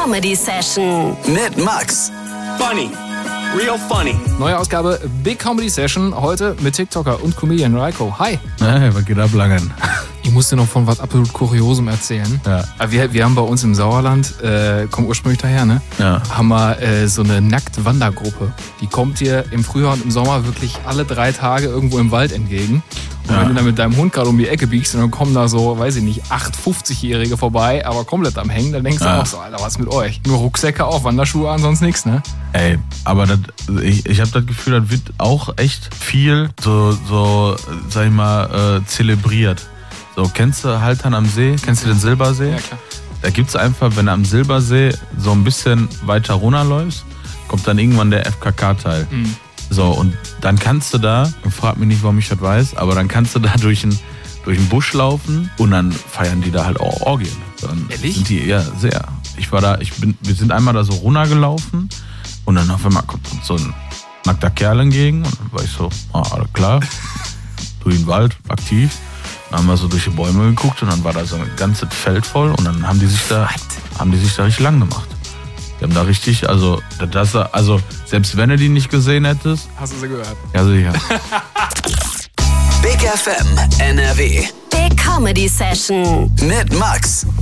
Comedy Session mit Max. Funny. Real funny. Neue Ausgabe Big Comedy Session. Heute mit TikToker und Comedian Raiko. Hi. Hey, was geht ab, Langen? Ich muss dir noch von was absolut Kuriosem erzählen. Ja. Wir haben bei uns im Sauerland, kommen ursprünglich daher, ne? Ja. Haben wir so eine Nacktwandergruppe. Die kommt dir im Frühjahr und im Sommer wirklich alle 3 Tage irgendwo im Wald entgegen. Und wenn du dann mit deinem Hund gerade um die Ecke biegst und dann kommen da so, weiß ich nicht, 8 50-Jährige vorbei, aber komplett am Hängen, dann denkst du auch so, Alter, was mit euch? Nur Rucksäcke auf, Wanderschuhe an, sonst nichts, ne? Ey, aber ich habe das Gefühl, das wird auch echt viel so sag ich mal, zelebriert. So, kennst du Haltern am See? Kennst du den Silbersee? Ja, klar. Da gibt's einfach, wenn du am Silbersee so ein bisschen weiter runterläufst, kommt dann irgendwann der FKK-Teil. Mhm. So, und dann kannst du da, frag mich nicht, warum ich das weiß, aber dann kannst du da durch den Busch laufen und dann feiern die da halt auch Orgien. Dann Ehrlich? Sind die, ja, sehr. Wir sind einmal da so runtergelaufen und dann auf einmal kommt uns so ein nackter Kerl entgegen und dann war ich so, alles klar, durch den Wald, aktiv. Dann haben wir so durch die Bäume geguckt und dann war da so ein ganzes Feld voll und dann haben die sich da richtig lang gemacht. Die haben da richtig, also selbst wenn du die nicht gesehen hättest. Hast du sie gehört? Ja, sicher. Big FM NRW Big Comedy Session mit Max.